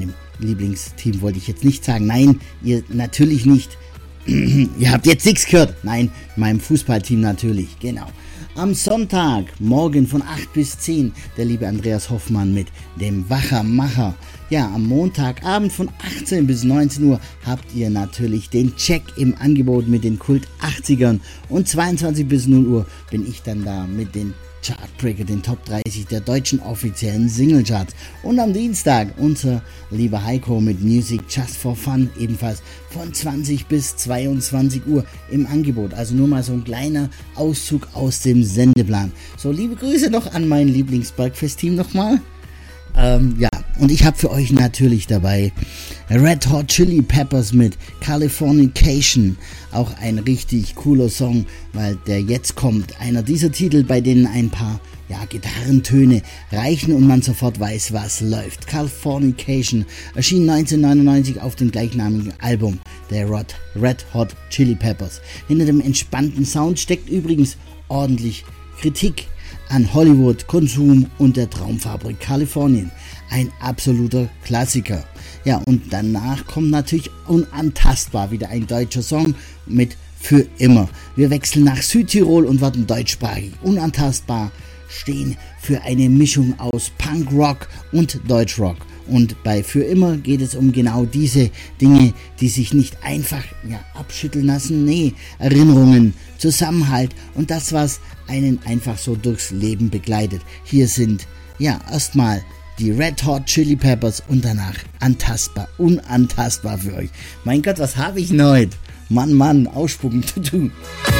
meinem Lieblingsteam wollte ich jetzt nicht sagen. Nein, ihr natürlich nicht. Ihr habt jetzt nichts gehört. Nein, meinem Fußballteam natürlich, genau. Am Sonntag, morgen von 8 bis 10, der liebe Andreas Hoffmann mit dem Wachermacher. Ja, am Montagabend von 18 bis 19 Uhr habt ihr natürlich den Check im Angebot mit den Kult 80ern. Und 22 bis 0 Uhr bin ich dann da mit den Chartbreaker, den Top 30 der deutschen offiziellen Singlecharts. Und am Dienstag unser lieber Heiko mit Music Just for Fun, ebenfalls von 20 bis 22 Uhr im Angebot. Also nur mal so ein kleiner Auszug aus dem Sendeplan. So, liebe Grüße noch an mein Lieblingsbergfest-Team nochmal. Ja, und ich habe für euch natürlich dabei Red Hot Chili Peppers mit Californication. Auch ein richtig cooler Song, weil der jetzt kommt. Einer dieser Titel, bei denen ein paar Gitarrentöne reichen und man sofort weiß, was läuft. Californication erschien 1999 auf dem gleichnamigen Album der Red Hot Chili Peppers. Hinter dem entspannten Sound steckt übrigens ordentlich Kritik an Hollywood, Konsum und der Traumfabrik Kalifornien. Ein absoluter Klassiker. Ja, und danach kommt natürlich Unantastbar, wieder ein deutscher Song mit Für immer. Wir wechseln nach Südtirol und werden deutschsprachig. Unantastbar stehen für eine Mischung aus Punkrock und Deutschrock. Und bei Für immer geht es um genau diese Dinge, die sich nicht einfach abschütteln lassen. Nee, Erinnerungen, Zusammenhalt und das, was einen einfach so durchs Leben begleitet. Hier sind erstmal die Red Hot Chili Peppers und danach Unantastbar für euch. Mein Gott, was habe ich denn heute? Mann, ausspucken.